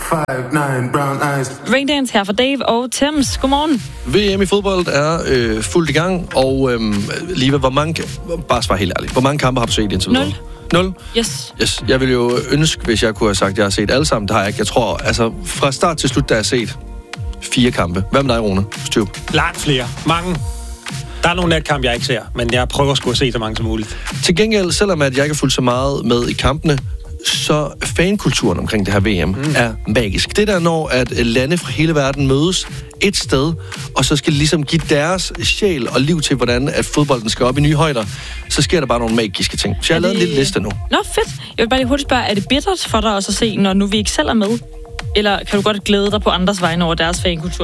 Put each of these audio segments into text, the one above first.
5'9", brown eyes. Raindance her fra Dave og Thames. Godmorgen. VM i fodbold er fuldt i gang, og Liva, hvor mange... Bare svar helt ærligt. Hvor mange kampe har du set indtil videre? 0? Yes. Jeg ville jo ønske, hvis jeg kunne have sagt, at jeg har set alle sammen. Det har jeg ikke. Jeg tror, altså fra start til slut, der har jeg set 4 kampe. Hvad med dig, Rune? Styr. Langt flere. Mange. Der er nogle natkampe, jeg ikke ser, men jeg prøver sgu at se så mange som muligt. Til gengæld, selvom at jeg ikke har fulgt så meget med i kampene, så fankulturen omkring det her VM er magisk. Det der, når at lande fra hele verden mødes et sted, og så skal ligesom give deres sjæl og liv til, hvordan at fodbolden skal op i nye højder, så sker der bare nogle magiske ting. Så jeg har lavet en lille liste nu. Nå, fedt. Jeg vil bare lige hurtigt spørge, er det bittert for dig også at se, når nu vi ikke selv er med? Eller kan du godt glæde dig på andres vegne over deres fankultur?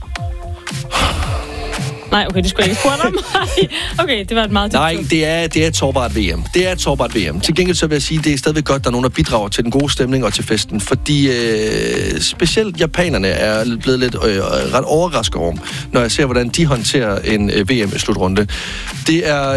Nej, okay, det skulle jeg ikke spørge om. Okay, det var et meget... Nej, det er et sårbart VM. Det er et sårbart VM. Til gengæld så vil jeg sige, at det er stadigvæk godt, at der er nogen, der bidrager til den gode stemning og til festen. Fordi specielt japanerne er blevet lidt ret overrasket over, når jeg ser, hvordan de håndterer en VM-slutrunde. Det er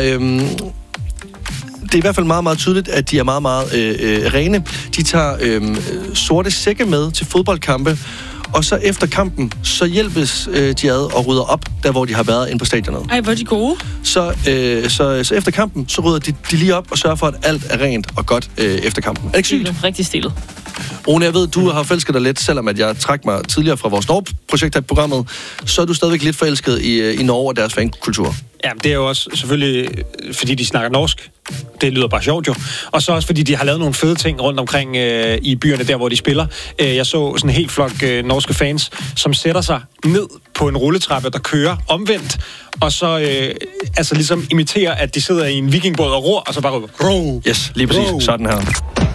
i hvert fad meget, meget tydeligt, at de er meget, meget rene. De tager sorte sække med til fodboldkampe, og så efter kampen, så hjælpes de ad og rydder op, der hvor de har været inde på stadionet. Ej, hvor er de gode. Så efter kampen, så rydder de lige op og sørger for, at alt er rent og godt efter kampen. Er det ikke sygt? Rigtig stilet. Rune, jeg ved, du har forelsket dig lidt, selvom at jeg trak mig tidligere fra vores Norge-projekt her i programmet, så er du stadigvæk lidt forelsket i Norge og deres fankultur. Ja, det er jo også selvfølgelig, fordi de snakker norsk. Det lyder bare sjovt jo. Og så også fordi de har lavet nogle fede ting rundt omkring i byerne, der hvor de spiller. Jeg så sådan en helt flok norske fans, som sætter sig ned på en rulletrappe, der kører omvendt, og så altså ligesom imiterer, at de sidder i en vikingbåd og ror, og så bare råber, row. Yes, lige præcis. Row. Sådan her.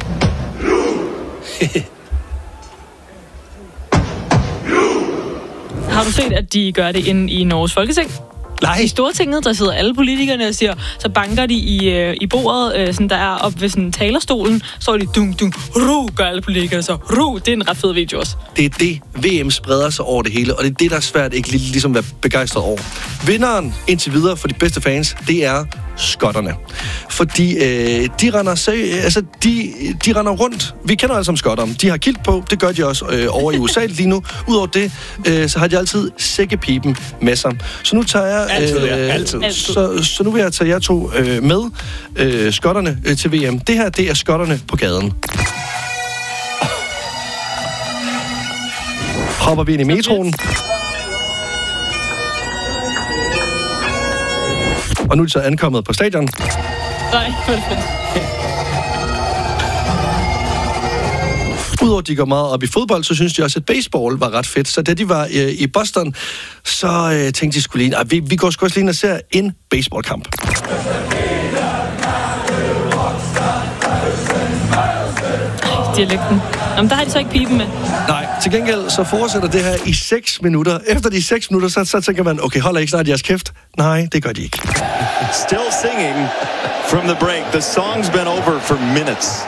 Har du set, at de gør det inde i Norges Folketing? Nej. I Stortinget, der sidder alle politikerne og siger, så banker de i bordet, sådan der er op ved sådan talerstolen, så er de dung, ru, gør alle politikerne så, ru, det er en ret fed video også. Det er det, VM spreder sig over det hele, og det er det, der er svært ikke ligesom at være begejstret over. Vinderen indtil videre for de bedste fans, det er skotterne. Fordi de render rundt. Vi kender alle sammen skotter. De har kilt på, det gør de også over i USA lige nu. Udover det, så har de altid sækkepipen med sig. Så nu tager jeg... Altid. Så nu vil jeg tage jer to med skotterne til VM. Det her, det er skotterne på gaden. Hopper vi ind i metroen. Og nu er de så ankommet på stadion. Nej, fedt. Udover at de går meget op i fodbold, så synes de også, at baseball var ret fedt. Så da de var i Boston, så tænkte de skulle lige... Vi går sgu også lige ind og ser en baseballkamp. Dialekten. Jamen, der har de så ikke pipen med. Nej, til gengæld så fortsætter det her i 6 minutter. Efter de 6 minutter, så tænker man, okay, holder ikke snart jeres kæft? Nej, det gør de ikke. Still singing from the break. The song's been over for minutes.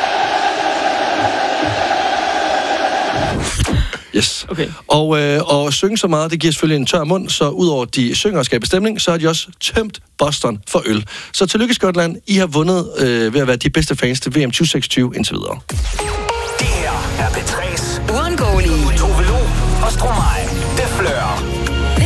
Yes. Okay. Og synge så meget, det giver selvfølgelig en tør mund, så udover de synger og skaber stemning, så har de også tømt Boston for øl. Så tillykke Skotland, I har vundet ved at være de bedste fans til VM 2026 indtil videre. Det her er P3's uundgåelige Tove Lo og Stromae. Det flør.